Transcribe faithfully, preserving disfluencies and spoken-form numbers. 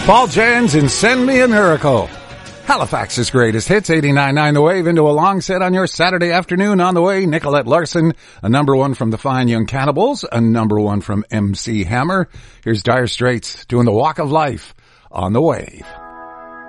Paul Jans and Send Me a Miracle. Halifax's greatest hits, eighty-nine point nine The Wave, into a long set on your Saturday afternoon. On the way, Nicolette Larson, a number one from the Fine Young Cannibals, a number one from M C Hammer. Here's Dire Straits doing the Walk of Life on the Wave.